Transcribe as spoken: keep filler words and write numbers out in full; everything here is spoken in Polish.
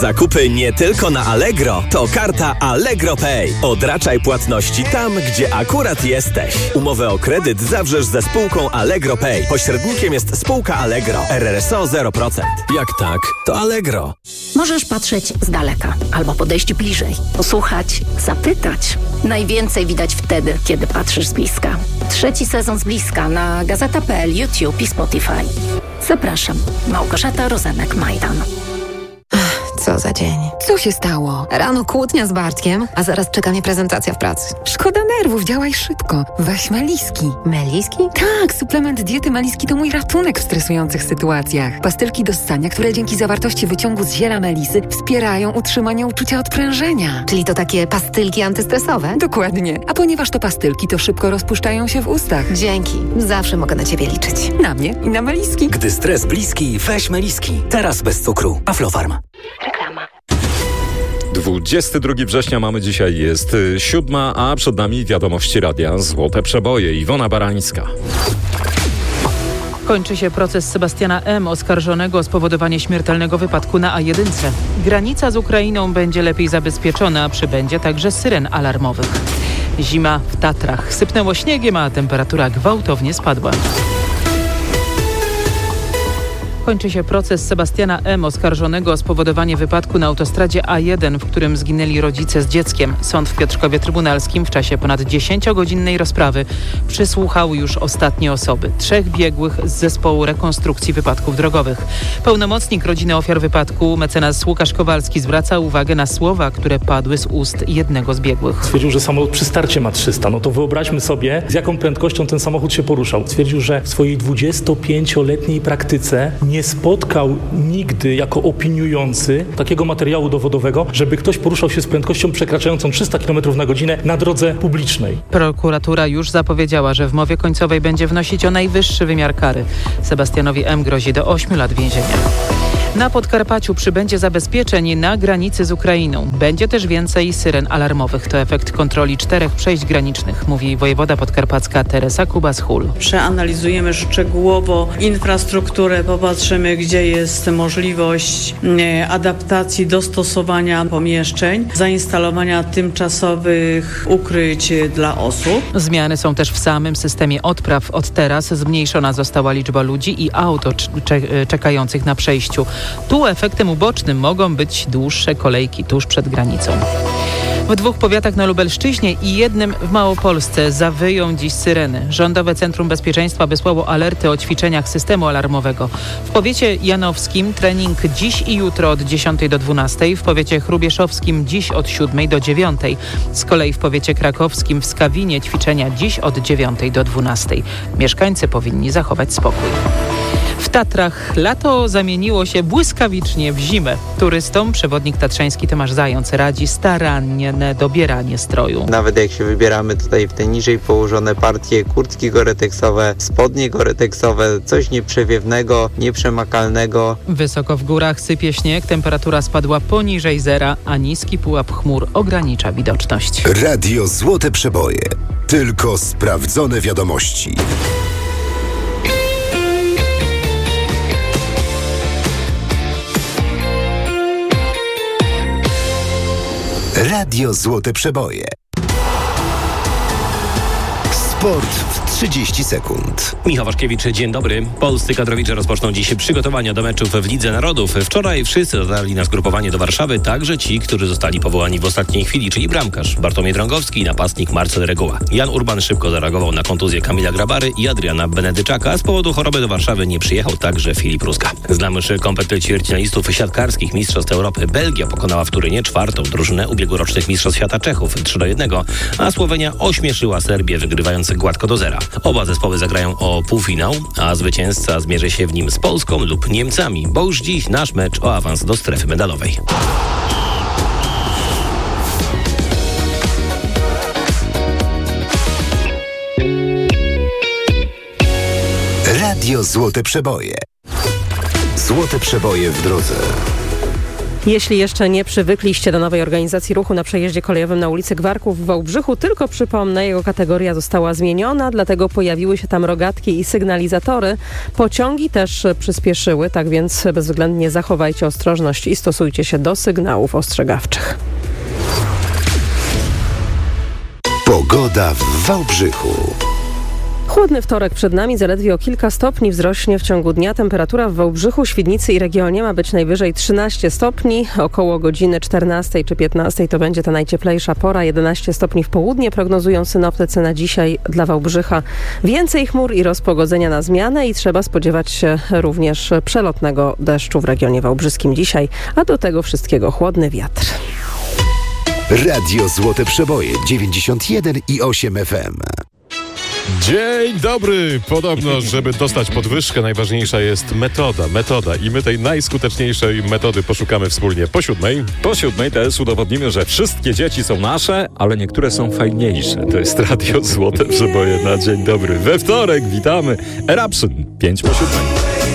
Zakupy nie tylko na Allegro, to karta Allegro Pay. Odraczaj płatności tam, gdzie akurat jesteś. Umowę o kredyt zawrzesz ze spółką Allegro Pay. Pośrednikiem jest spółka Allegro. R R S O zero procent. Jak tak, to Allegro. Możesz patrzeć z daleka albo podejść bliżej, posłuchać, zapytać. Najwięcej widać wtedy, kiedy patrzysz z bliska. Trzeci sezon z bliska na gazeta kropka pe el, YouTube i Spotify. Zapraszam. Małgorzata Rozenek-Majdan. Co za dzień. Co się stało? Rano kłótnia z Bartkiem, a zaraz czeka mnie prezentacja w pracy. Szkoda nerwów, działaj szybko. Weź Meliski. Meliski? Tak, suplement diety Meliski to mój ratunek w stresujących sytuacjach. Pastylki do ssania, które dzięki zawartości wyciągu z ziela melisy wspierają utrzymanie uczucia odprężenia. Czyli to takie pastylki antystresowe? Dokładnie. A ponieważ to pastylki, to szybko rozpuszczają się w ustach. Dzięki. Zawsze mogę na ciebie liczyć. Na mnie i na Meliski. Gdy stres bliski, weź Meliski. Teraz bez cukru. Aflofarm. Reklama. dwudziestego drugiego września mamy dzisiaj, jest siódma, a przed nami wiadomości radia Złote Przeboje. Iwona Barańska. Kończy się proces Sebastiana M., oskarżonego o spowodowanie śmiertelnego wypadku na A jeden. Granica z Ukrainą będzie lepiej zabezpieczona, przybędzie także syren alarmowych. Zima w Tatrach. Sypnęło śniegiem, a temperatura gwałtownie spadła. Kończy się proces Sebastiana M., oskarżonego o spowodowanie wypadku na autostradzie A jeden, w którym zginęli rodzice z dzieckiem. Sąd w Piotrkowie Trybunalskim w czasie ponad dziesięciogodzinnej rozprawy przysłuchał już ostatnie osoby. Trzech biegłych z zespołu rekonstrukcji wypadków drogowych. Pełnomocnik rodziny ofiar wypadku, mecenas Łukasz Kowalski, zwraca uwagę na słowa, które padły z ust jednego z biegłych. Stwierdził, że samolot przy starcie ma trzysta. No to wyobraźmy sobie, z jaką prędkością ten samochód się poruszał. Stwierdził, że w swojej dwudziestopięcioletniej praktyce nie spotkał nigdy jako opiniujący takiego materiału dowodowego, żeby ktoś poruszał się z prędkością przekraczającą trzysta kilometrów na godzinę na drodze publicznej. Prokuratura już zapowiedziała, że w mowie końcowej będzie wnosić o najwyższy wymiar kary. Sebastianowi M. grozi do ośmiu lat więzienia. Na Podkarpaciu przybędzie zabezpieczeń na granicy z Ukrainą. Będzie też więcej syren alarmowych. To efekt kontroli czterech przejść granicznych, mówi wojewoda podkarpacka Teresa Kubas-Hul. Przeanalizujemy szczegółowo infrastrukturę, popatrzymy, gdzie jest możliwość adaptacji, dostosowania pomieszczeń, zainstalowania tymczasowych ukryć dla osób. Zmiany są też w samym systemie odpraw. Od teraz zmniejszona została liczba ludzi i aut czekających na przejściu. Tu efektem ubocznym mogą być dłuższe kolejki tuż przed granicą. W dwóch powiatach na Lubelszczyźnie i jednym w Małopolsce zawyją dziś syreny. Rządowe Centrum Bezpieczeństwa wysłało alerty o ćwiczeniach systemu alarmowego. W powiecie janowskim trening dziś i jutro od dziesiątej do dwunastej, w powiecie chrubieszowskim dziś od siódmej do dziewiątej. Z kolei w powiecie krakowskim w Skawinie ćwiczenia dziś od dziewiątej do dwunastej. Mieszkańcy powinni zachować spokój. W Tatrach lato zamieniło się błyskawicznie w zimę. Turystom przewodnik tatrzański Tomasz Zając radzi starannie dobieranie stroju. Nawet jak się wybieramy tutaj w te niżej położone partie, kurtki goreteksowe, spodnie goreteksowe, coś nieprzewiewnego, nieprzemakalnego. Wysoko w górach sypie śnieg, temperatura spadła poniżej zera, a niski pułap chmur ogranicza widoczność. Radio Złote Przeboje. Tylko sprawdzone wiadomości. Radio Złote Przeboje. Sport w trzydzieści sekund. Michał Waszkiewicz, dzień dobry. Polscy kadrowicze rozpoczną dziś przygotowania do meczów w Lidze Narodów. Wczoraj wszyscy dotarli na zgrupowanie do Warszawy, także ci, którzy zostali powołani w ostatniej chwili, czyli bramkarz Bartłomiej Drągowski i napastnik Marcel Reguła. Jan Urban szybko zareagował na kontuzję Kamila Grabary i Adriana Benedyczaka. Z powodu choroby do Warszawy nie przyjechał także Filip Ruska. Znamy już komplet ćwierćfinalistów siatkarskich Mistrzostw Europy. Belgia pokonała w Turynie czwartą drużynę ubiegłorocznych Mistrzostw Świata Czechów trzy do jednego, a Słowenia ośmieszyła Serbię, wygrywając gładko do zera. Oba zespoły zagrają o półfinał, a zwycięzca zmierzy się w nim z Polską lub Niemcami, bo już dziś nasz mecz o awans do strefy medalowej. Radio Złote Przeboje. Złote Przeboje w drodze. Jeśli jeszcze nie przywykliście do nowej organizacji ruchu na przejeździe kolejowym na ulicy Gwarków w Wałbrzychu, tylko przypomnę, jego kategoria została zmieniona, dlatego pojawiły się tam rogatki i sygnalizatory. Pociągi też przyspieszyły, tak więc bezwzględnie zachowajcie ostrożność i stosujcie się do sygnałów ostrzegawczych. Pogoda w Wałbrzychu. Chłodny wtorek przed nami, zaledwie o kilka stopni wzrośnie w ciągu dnia. Temperatura w Wałbrzychu, Świdnicy i regionie ma być najwyżej trzynaście stopni. Około godziny czternastej czy piętnastej to będzie ta najcieplejsza pora. jedenaście stopni w południe prognozują synoptycy na dzisiaj dla Wałbrzycha. Więcej chmur i rozpogodzenia na zmianę i trzeba spodziewać się również przelotnego deszczu w regionie wałbrzyskim dzisiaj, a do tego wszystkiego chłodny wiatr. Radio Złote Przeboje dziewięćdziesiąt jeden i osiem F M. Dzień dobry! Podobno, żeby dostać podwyżkę, najważniejsza jest metoda. Metoda. I my tej najskuteczniejszej metody poszukamy wspólnie po siódmej. Po siódmej też udowodnimy, że wszystkie dzieci są nasze, ale niektóre są fajniejsze. To jest Radio Złote Przeboje na dzień dobry. We wtorek witamy Eruption. pięć po siódmej.